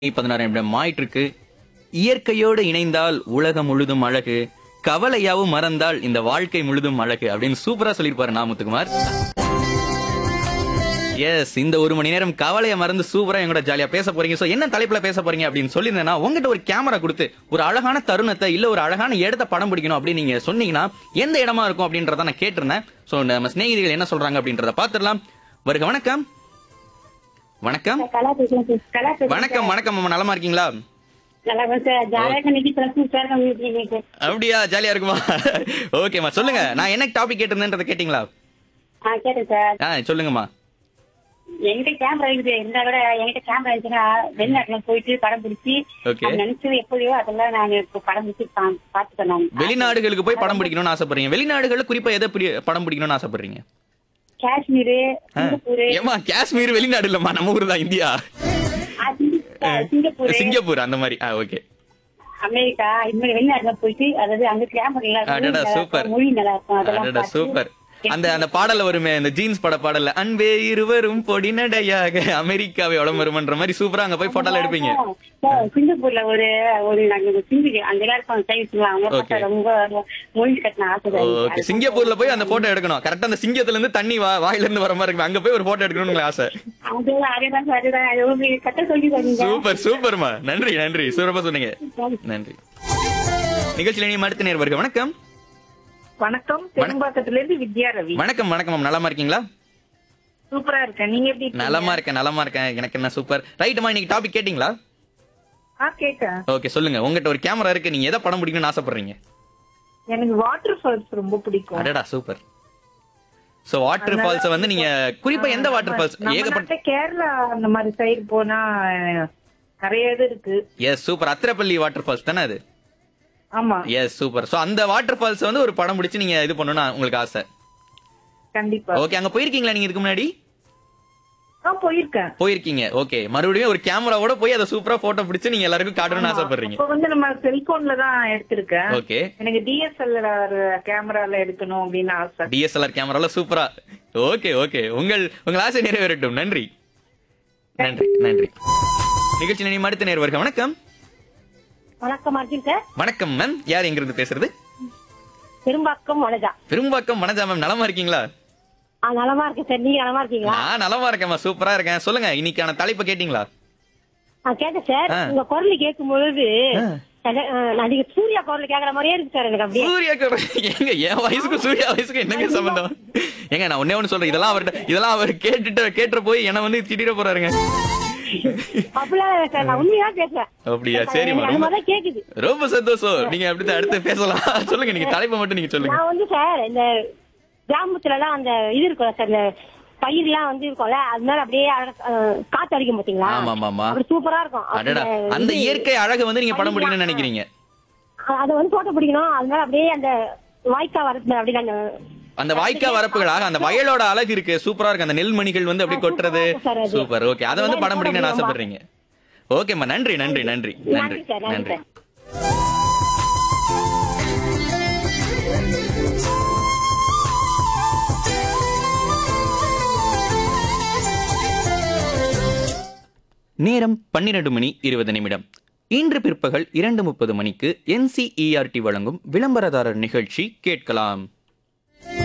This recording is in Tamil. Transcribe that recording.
16 நிமிடம் ஆயிட்டு இருக்கு. இயற்கையோடு இணைந்தால் உலகம் முழுதும் அழகு, கவலையாவும் மறந்தால் இந்த வாழ்க்கை முழுதும் அழகு அப்படின்னு சூப்பரா சொல்லியிருப்பாரு முத்துக்குமார். எஸ், இந்த ஒரு மணி நேரம் கவலையை மறந்து சூப்பரா எங்கூட ஜாலியா பேச போறீங்க. சோ என்ன தலைப்புல பேச போறீங்க அப்படின்னு சொல்லியிருந்தேன்னா, உங்ககிட்ட ஒரு கேமரா கொடுத்து ஒரு அழகான தருணத்தை இல்ல ஒரு அழகான இடத்தை படம் பிடிக்கணும் அப்படின்னு நீங்க சொன்னீங்கன்னா எந்த இடமா இருக்கும் அப்படின்றத நான் கேட்டிருந்தேன். சோ நம்ம சிநேகிதிகள் என்ன சொல்றாங்க அப்படின்றத பாத்துடலாம். வருக. வணக்கம். வணக்கம் வணக்கம் வணக்கம் அம்மா, நலமா இருக்கீங்களா? அப்படியா, ஜாலியா இருக்குமா? ஓகேமா, சொல்லுங்க. நான் என்ன டாபிக் கேட்டிருந்தேன்றத கேட்டீங்களா? சொல்லுங்கம்மா. என்கிட்ட கேமரா இருக்குது, இருந்தா கூட என்கிட்ட கேமரா இருந்துச்சுன்னா வெளிநாட்டுல போயிட்டு படம் பிடிச்சி நினைச்சது எப்படியோ அதெல்லாம் நான் படம் பிடிச்சி பாத்துட்டேன். வெளிநாடுகளுக்கு போய் படம் பிடிக்கணும்னு ஆசைப்படுறீங்க? வெளிநாடுகள் குறிப்பா எதை படம் பிடிக்கணும்னு ஆசைப்படுறீங்க? காஷ்மீர், சிங்கப்பூர். ஏமா காஷ்மீர் வெளிநாடு இல்லம்மா, நம்ம ஊர் தான், இந்தியா. சிங்கப்பூர் அந்த மாதிரி. ஓகே. அமெரிக்கா, இந்த மாதிரி வெளிநாட்டுல போயிட்டு அதாவது அங்க கேமரா சூப்பர் மொழி நல்லா இருக்கும் அதெல்லாம் சூப்பர். அந்த அந்த பாடல்ல வருமே, அந்த ஜீன்ஸ் பாடல்ல அன்பே இருவரும் பொடி நடையாக அமெரிக்காவை வளம் வருமன்ற மாதிரி சூப்பரா அங்க போய் போட்டோல எடுப்பீங்க. சிங்கப்பூர்ல ஒரு அங்க ரொம்ப மொழி கட்டின ஆசை. ஓகே, சிங்கப்பூர்ல போய் அந்த போட்டோ எடுக்கணும். கரெக்டா அந்த சிங்கத்துல இருந்து தண்ணி வாயில இருந்து வர மாதிரி இருக்கு, அங்க போய் ஒரு போட்டோ எடுக்கணும்னு ஆசை. சூப்பர் சூப்பர்மா, நன்றி நன்றி, சூப்பரா சொன்னீங்க, நன்றி. நிகழ்ச்சியில நீ அடுத்த நேர் வருக. வணக்கம். வணக்கம், பெரும்பாக்கத்துல இருந்து வித்யா ரவி. வணக்கம் வணக்கம், நலமா இருக்கீங்களா? சூப்பரா இருக்கேன், நீங்க எப்படி? நலமா இருக்கேன். எனக்கு என்ன சூப்பர். ரைட்மா, இன்னைக்கு டாபிக் கேட்டீங்களா? கேட்டேன். ஓகே, சொல்லுங்க. உங்ககிட்ட ஒரு கேமரா இருக்கு, நீங்க எதை படம் பிடிக்கணும்னு ஆசைப்படுறீங்க? எனக்கு வாட்டர் ஃபால்ஸ் ரொம்ப பிடிக்கும். அடடா, சூப்பர். சோ வாட்டர் ஃபால்ஸ் வந்து நீங்க குறிப்பா எந்த வாட்டர் ஃபால்ஸ்? ஏகப்பட்ட கேரளா அந்த மாதிரி சைடு போனா நிறைய இது இருக்கு. S, super. Athirappilly water falls தானே அது? ஆமா. S, super. சோ அந்த வாட்டர் ஃபால்ஸ் வந்து ஒரு படம் பிடிச்சு நீங்க இது பண்ணனும்னு உங்களுக்கு ஆசை? கண்டிப்பா. ஓகே, அங்க போயிருக்கீங்களா நீங்க இதுக்கு முன்னாடி? போயிருக்கீங்க. ஓகே, மறுபடியும் ஒரு கேமராவோட போய் அத சூப்பரா போட்டோ பிடிச்சு நீங்க எல்லாருக்கும் காட்டணும்னு ஆசைப்படுறீங்க? இப்போ வந்து நம்ம செல்போன்ல தான் எடுத்திருக்கேன். ஓகே, எனக்கு டிஎஸ்எல்ஆர் கேமரால எடுக்கணும் அப்படின்னு ஆசை. டிஎஸ்எல்ஆர் கேமரால சூப்பரா. ஓகே ஓகே, உங்கள் ஆசை நிறைவேறட்டும். நன்றி நன்றி நன்றி. நிகழ்ச்சி நீ அடுத்த நேர் வருக. வணக்கம். வணக்கம் அர்ஜுன் சார். வணக்கம் மேம், யார் எங்க இருந்து பேசுறது? பெரும்பாக்கம் வனஜா. பெரும்பாக்கம் வனஜா மேம், நலமா இருக்கீங்களா? நலமா இருக்கேன் சார், நீங்க நலமா இருக்கீங்களா? நான் நலமா இருக்கேன்மா, சூப்பரா இருக்கேன். சொல்லுங்க, இன்னைக்கான தலைப்பு கேட்டீங்களா? கேட்டேன் சார். உங்க குரல் கேட்கும் பொழுது நீங்க சூர்யா குரல் கேக்குற மாதிரியே இருக்கு சார் எனக்கு. அப்படியே சூர்யா குரல்? எங்க என் வயசுக்கும் சூர்யா வயசுக்கும் என்னங்க சம்பந்தம்? ஏங்க நான் ஒண்ணு சொல்றேன், இதெல்லாம் அவர் கேட்டு போய் என்ன வந்து திட்டிட போறாருங்க. அப்படியா? சரி, ரொம்ப சந்தோஷம். நீங்க அப்படித்தான் அடுத்து பேசலாம். சொல்லுங்க, நீங்க தலைப்பை மட்டும் நீங்க சொல்லுங்க. நான் வந்து சார் இந்த கிராமத்துல எல்லாம் அந்த இது இருக்கும் சார், இந்த பயிர் எல்லாம் வந்து இருக்கும்ல, அதனால அப்படியே காத்து அடிக்கும் பாத்தீங்களா? ஆமா, சூப்பரா இருக்கும். அந்த இயற்கை அழகு வந்து நீங்க படம் பிடிக்கணும்னு நினைக்கிறீங்க? அதை வந்து போட்டோ பிடிக்கணும். அதனால அப்படியே அந்த வாய்க்கா வரது அப்படின்னு அந்த வாய்க்கா வரப்புகளாக அந்த வயலோட அழகு இருக்கு, சூப்பரா இருக்கு. அந்த நெல்மணிகள் வந்து அப்படி கொட்டுறது சூப்பர். ஓகே, அதை வந்து படம் பிடிக்கணும்னு ஆசைப்படுறீங்க? ஓகேம்மா, நன்றி நன்றி நன்றி நன்றி நன்றி. நேரம் 12:20. இன்று பிற்பகல் 2:30 மணிக்கு NCERT வழங்கும் விளம்பரதாரர் நிகழ்ச்சி கேட்கலாம்.